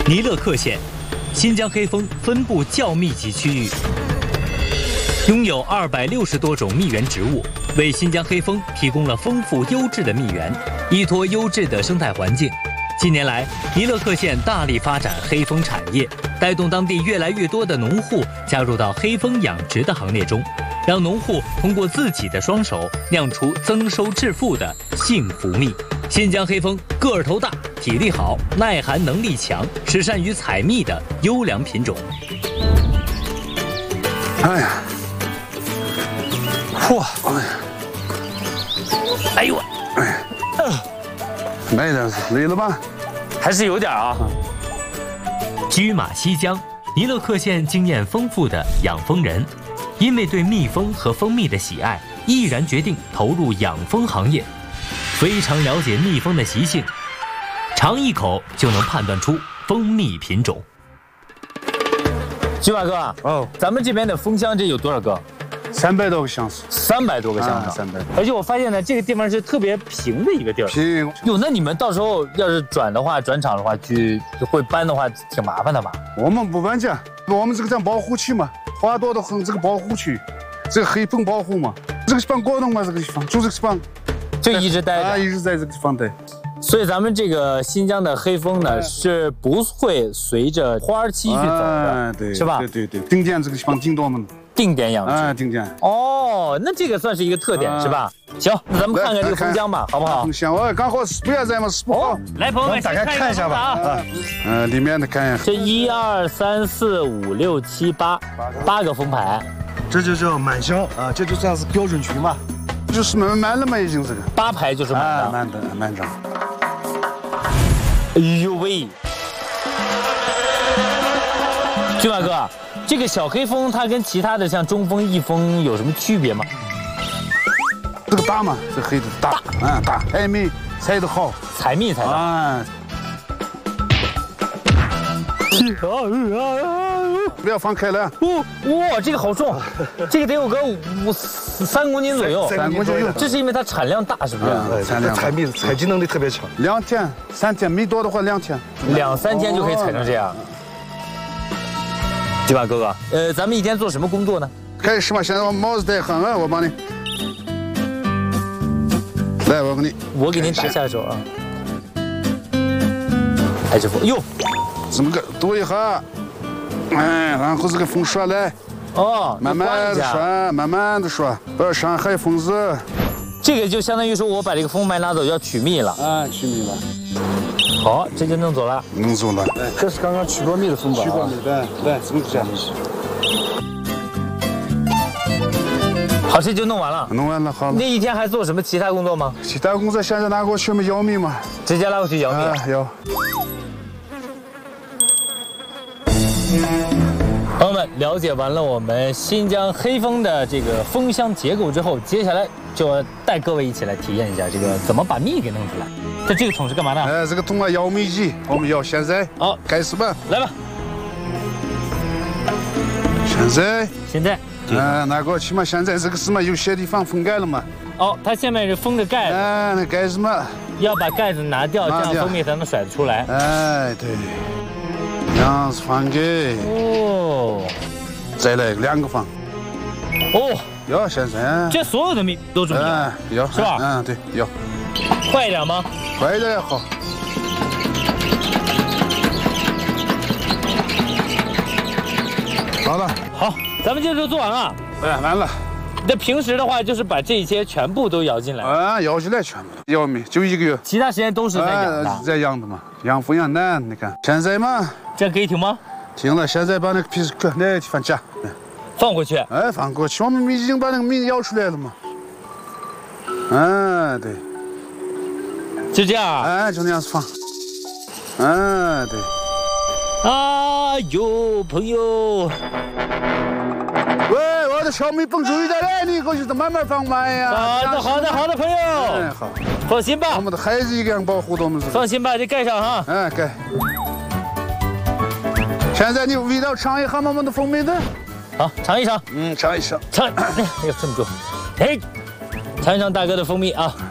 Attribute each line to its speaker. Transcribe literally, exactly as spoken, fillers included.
Speaker 1: 尼勒克县，新疆黑蜂分布较密集区域，拥有二百六十多种蜜源植物，为新疆黑蜂提供了丰富优质的蜜源，依托优质的生态环境。近年来，尼勒克县大力发展黑蜂产业，带动当地越来越多的农户加入到黑蜂养殖的行列中，让农户通过自己的双手酿出增收致富的幸福蜜。新疆黑蜂个儿头大，体力好，耐寒能力强，是善于采蜜的优良品种。
Speaker 2: 哎呀，嚯，
Speaker 1: 哎呦，
Speaker 2: 哎，累点累了吧？
Speaker 1: 还是有点啊。居马西江，尼勒克县经验丰富的养蜂人，因为对蜜蜂和蜂蜜的喜爱，毅然决定投入养蜂行业。非常了解蜜蜂的习性，尝一口就能判断出蜂蜜品种。
Speaker 3: 居马哥，哦，咱们这边的蜂箱这有多少个？
Speaker 2: 三百多个箱子，
Speaker 3: 三百多个箱子，
Speaker 2: 三百。
Speaker 3: 而且我发现呢，这个地方是特别平的一个地儿。
Speaker 2: 平。
Speaker 3: 哟，那你们到时候要是转的话，转场的话，去会搬的话，挺麻烦的吧？
Speaker 2: 我们不搬家，我们这个叫保护区嘛，花多的很，这个保护区，这个黑蜂保护嘛，这个地方过冬嘛，这个地方就这个地方。
Speaker 3: 就一直待着，
Speaker 2: 啊，一直在这个地方待。
Speaker 3: 所以咱们这个新疆的黑蜂呢，是不会随着花期去走的，
Speaker 2: 对，
Speaker 3: 是吧？
Speaker 2: 对对对，定点这个地方定到我们
Speaker 3: 定点养殖，
Speaker 2: 啊，定点。
Speaker 3: 哦，那这个算是一个特点，是吧？行，那咱们看看这个蜂箱吧，好不好？
Speaker 2: 蜂箱，我刚好是不要在嘛，是不好。
Speaker 3: 来，朋友们，
Speaker 4: 打开看一下吧。
Speaker 2: 啊，嗯，里面的看一下。
Speaker 3: 这一二三四五六七八，八个蜂排，
Speaker 4: 这就叫满箱啊，这就算是标准群嘛。
Speaker 2: 就是满满了嘛，已经这个
Speaker 3: 八排就是满的，
Speaker 2: 满的满张。
Speaker 3: 哎呦喂，居马哥，这个小黑蜂它跟其他的像中蜂、翼蜂有什么区别吗？
Speaker 2: 这个大嘛，这黑的大，嗯大，采蜜采得好，
Speaker 3: 采蜜采得好。啊
Speaker 2: 不要放开了。
Speaker 3: 哦，哇，这个好重，这个得有个五三公斤左右。
Speaker 2: 三公斤左右。
Speaker 3: 这是因为它产量大，是不是？
Speaker 4: 产量采蜜采集能力特别强。
Speaker 2: 两天、三天，蜜多的话两天，
Speaker 3: 两三天就可以采成这样。对吧，哥哥？呃，咱们一天做什么工作呢？
Speaker 2: 开始嘛，现在我帽子戴好了，我帮你。来，我给你，
Speaker 3: 我给您打下手啊。哎，师傅，哟，
Speaker 2: 这么个抖一下。哎，然后这个蜂刷来，
Speaker 3: 哦，
Speaker 2: 慢慢的刷，慢慢的刷，不要伤害蜂子。
Speaker 3: 这个就相当于说我把这个蜂排拿走要取蜜了。
Speaker 2: 啊，取蜜了。
Speaker 3: 好，这就弄走了。
Speaker 2: 弄走了。
Speaker 4: 这是刚刚取过蜜的蜂宝。
Speaker 2: 取过蜜的，来，这么这样。
Speaker 3: 好，这就弄完了。
Speaker 2: 弄完了，好了。
Speaker 3: 那一天还做什么其他工作吗？
Speaker 2: 其他工作现在拿过去嘛，摇蜜嘛。
Speaker 3: 直接拉过去摇蜜。
Speaker 2: 啊，摇。
Speaker 3: 朋友们，了解完了我们新疆黑蜂的这个蜂箱结构之后，接下来就要带各位一起来体验一下这个怎么把蜜给弄出来。这这个桶是干嘛的？
Speaker 2: 哎，这个桶啊，摇蜜机，我们摇。现在
Speaker 3: 好，
Speaker 2: 开始吧，
Speaker 3: 来吧。
Speaker 2: 现在，
Speaker 3: 现在，
Speaker 2: 嗯，拿过去嘛。现在这个是嘛，有些地方封盖了嘛。
Speaker 3: 哦，它下面是封着盖子。
Speaker 2: 哎，那盖子嘛，
Speaker 3: 要把盖子拿掉，这样蜂蜜才能甩得出来。
Speaker 2: 哎，对。这样子放给
Speaker 3: 哦，
Speaker 2: 再来两个放
Speaker 3: 哦，
Speaker 2: 要先生，
Speaker 3: 这所有的蜜都准备了，
Speaker 2: 要
Speaker 3: 是吧？
Speaker 2: 嗯，对，要
Speaker 3: 快一点吗？
Speaker 2: 快一点也好。好了，
Speaker 3: 好，咱们这就做完了。
Speaker 2: 哎，完了。
Speaker 3: 那平时的话，就是把这些全部都摇进来。
Speaker 2: 啊，摇进来全部摇蜜，就一个月。
Speaker 3: 其他时间都是在养的，
Speaker 2: 在养的嘛，养蜂养卵，你看。现在嘛，
Speaker 3: 这可以停吗？
Speaker 2: 停了，现在把那个皮搁那个地方夹，
Speaker 3: 放过去。
Speaker 2: 哎，放过去，我们已经把那个蜜摇出来了嘛。嗯，对。
Speaker 3: 就这样。
Speaker 2: 哎，就那样子放。嗯，对。
Speaker 3: 啊哟，朋友。
Speaker 2: 喂，我的小蜜蜂注意点来，你过去都慢慢放慢呀。
Speaker 3: 好的，好的，好的，朋友。
Speaker 2: 哎，好，
Speaker 3: 放心吧，
Speaker 2: 我们的孩子一样保护我们。
Speaker 3: 放心吧，这盖上哈。
Speaker 2: 哎，盖。现在你味道尝一下我们的蜂蜜的。
Speaker 3: 好，尝一尝。
Speaker 2: 嗯，尝一尝。
Speaker 3: 尝，哎呦，这么重。哎，尝一尝大哥的蜂蜜啊。